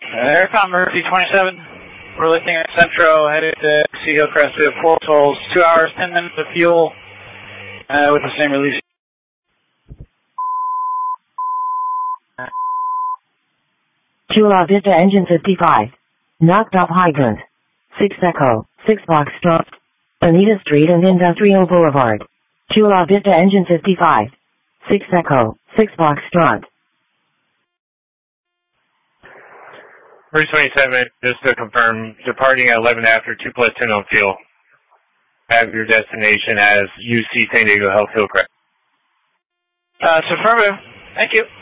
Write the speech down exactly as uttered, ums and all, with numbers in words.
Aircom Murphy twenty-seven. We're lifting at Centro, headed to Sea Hillcrest. We have four tolls, two hours, ten minutes of fuel, uh, with the same release. Chula Vista engine fifty-five. Knocked up hydrant. six Echo, six Foxtrot. Bonita Street and Industrial Boulevard. Chula Vista engine fifty-five. six Echo, six Foxtrot. Bruce twenty-seven, just to confirm, departing at eleven after two plus ten on fuel. Have your destination as U C San Diego Health Hillcrest. Uh, it's affirmative. Thank you.